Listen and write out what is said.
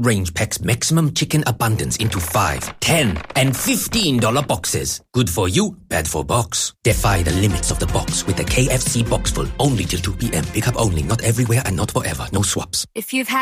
range packs maximum chicken abundance into $5, $10, and $15 boxes. Good for you, bad for box. Defy the limits of the box with the KFC Boxful. Only till 2 p.m. Pick up only, not everywhere and not forever. No swaps. If you've